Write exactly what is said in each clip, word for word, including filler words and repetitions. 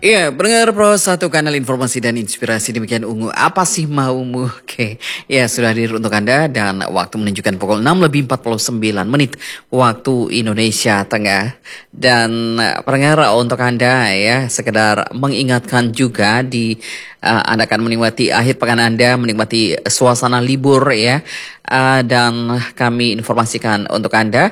Iya, pendengar Pro satu kanal informasi dan inspirasi demikian Ungu. Apa sih maumu? Oke, ya sudah hadir untuk Anda dan waktu menunjukkan pukul enam lebih empat puluh sembilan menit waktu Indonesia Tengah. Dan uh, pendengar untuk Anda ya, sekedar mengingatkan juga di uh, Anda akan menikmati akhir pekan Anda, menikmati suasana libur ya. Uh, dan kami informasikan untuk Anda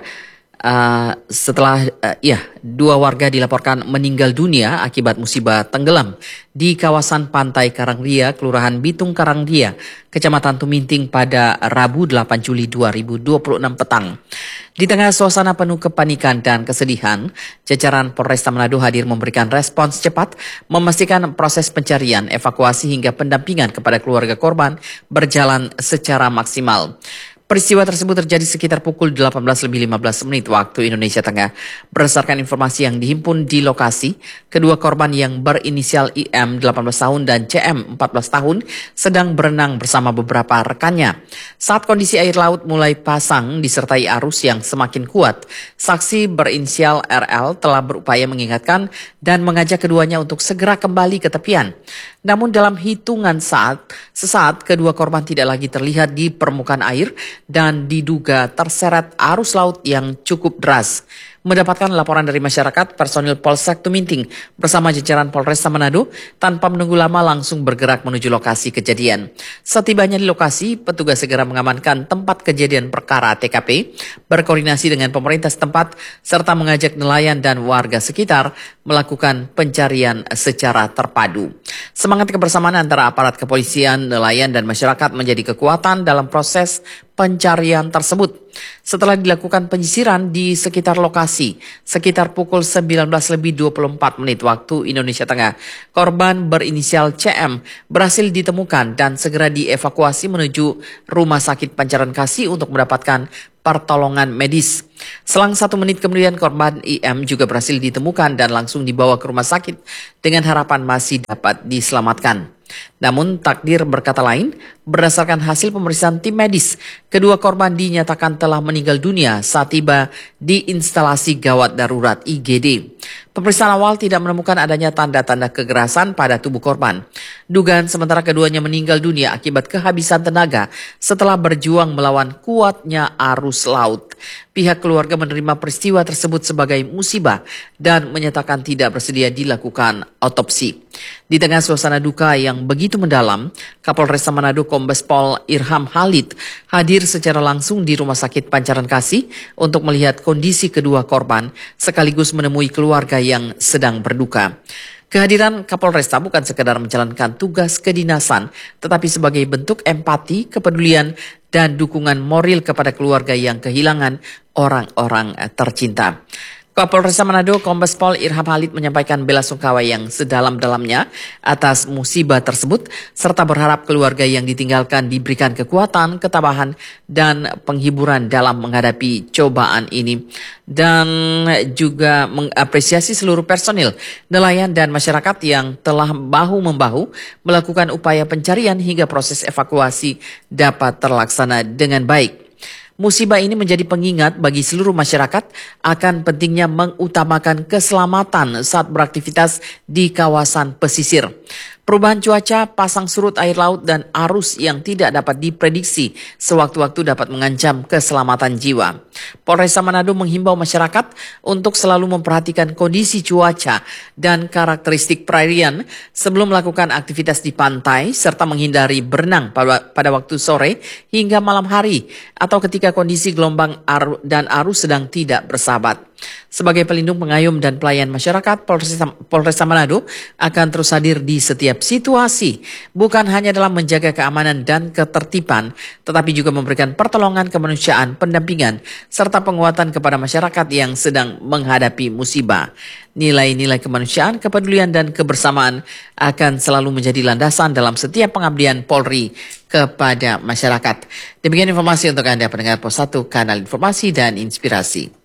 Uh, setelah uh, ya dua warga dilaporkan meninggal dunia akibat musibah tenggelam di kawasan Pantai Karangria, Kelurahan Bitung Karangria, Kecamatan Tuminting pada Rabu delapan Juli dua ribu dua puluh enam petang. Di tengah suasana penuh kepanikan dan kesedihan, jajaran Polresta Manado hadir memberikan respons cepat, memastikan proses pencarian, evakuasi hingga pendampingan kepada keluarga korban berjalan secara maksimal. Peristiwa tersebut terjadi sekitar pukul delapan belas lebih lima belas menit waktu Indonesia Tengah. Berdasarkan informasi yang dihimpun di lokasi, kedua korban yang berinisial I M delapan belas tahun dan C M empat belas tahun sedang berenang bersama beberapa rekannya. Saat kondisi air laut mulai pasang disertai arus yang semakin kuat, saksi berinisial R L telah berupaya mengingatkan dan mengajak keduanya untuk segera kembali ke tepian. Namun dalam hitungan saat, sesaat kedua korban tidak lagi terlihat di permukaan air dan diduga terseret arus laut yang cukup deras. Mendapatkan laporan dari masyarakat, personil Polsek Tuminting bersama jajaran Polresta Manado tanpa menunggu lama langsung bergerak menuju lokasi kejadian. Setibanya di lokasi, petugas segera mengamankan tempat kejadian perkara T K P, berkoordinasi dengan pemerintah setempat, serta mengajak nelayan dan warga sekitar melakukan pencarian secara terpadu. Semangat kebersamaan antara aparat kepolisian, nelayan, dan masyarakat menjadi kekuatan dalam proses pencarian tersebut. Setelah dilakukan penyisiran di sekitar lokasi, sekitar pukul sembilan belas lebih dua puluh empat menit waktu Indonesia Tengah, korban berinisial C M berhasil ditemukan dan segera dievakuasi menuju Rumah Sakit Pancaran Kasih untuk mendapatkan pertolongan medis. Selang satu menit kemudian korban I M juga berhasil ditemukan dan langsung dibawa ke rumah sakit dengan harapan masih dapat diselamatkan. Namun takdir berkata lain, berdasarkan hasil pemeriksaan tim medis, kedua korban dinyatakan telah meninggal dunia saat tiba di instalasi gawat darurat I G D. Pemeriksaan awal tidak menemukan adanya tanda-tanda kekerasan pada tubuh korban. Dugaan sementara keduanya meninggal dunia akibat kehabisan tenaga setelah berjuang melawan kuatnya arus laut. Pihak keluarga menerima peristiwa tersebut sebagai musibah dan menyatakan tidak bersedia dilakukan otopsi. Di tengah suasana duka yang begitu mendalam, Kapolresta Manado Kombes Pol Irham Halid hadir secara langsung di Rumah Sakit Pancaran Kasih untuk melihat kondisi kedua korban sekaligus menemui keluarga yang sedang berduka. Kehadiran Kapolresta bukan sekedar menjalankan tugas kedinasan, tetapi sebagai bentuk empati, kepedulian, dan dukungan moral kepada keluarga yang kehilangan orang-orang tercinta. Kapolresta Manado Kombes Pol Irham Halid menyampaikan bela sungkawa yang sedalam-dalamnya atas musibah tersebut serta berharap keluarga yang ditinggalkan diberikan kekuatan, ketabahan, dan penghiburan dalam menghadapi cobaan ini. Dan juga mengapresiasi seluruh personil, nelayan, dan masyarakat yang telah bahu-membahu melakukan upaya pencarian hingga proses evakuasi dapat terlaksana dengan baik. Musibah ini menjadi pengingat bagi seluruh masyarakat akan pentingnya mengutamakan keselamatan saat beraktivitas di kawasan pesisir. Perubahan cuaca, pasang surut air laut, dan arus yang tidak dapat diprediksi sewaktu-waktu dapat mengancam keselamatan jiwa. Polresta Manado menghimbau masyarakat untuk selalu memperhatikan kondisi cuaca dan karakteristik perairan sebelum melakukan aktivitas di pantai serta menghindari berenang pada, pada waktu sore hingga malam hari atau ketika kondisi gelombang ar dan arus sedang tidak bersahabat. Sebagai pelindung, pengayom, dan pelayan masyarakat, Polresta, Polresta Manado akan terus hadir di setiap situasi, bukan hanya dalam menjaga keamanan dan ketertiban, tetapi juga memberikan pertolongan kemanusiaan, pendampingan, serta penguatan kepada masyarakat yang sedang menghadapi musibah. Nilai-nilai kemanusiaan, kepedulian, dan kebersamaan akan selalu menjadi landasan dalam setiap pengabdian Polri kepada masyarakat. Demikian informasi untuk Anda pendengar Pos satu Kanal Informasi dan Inspirasi.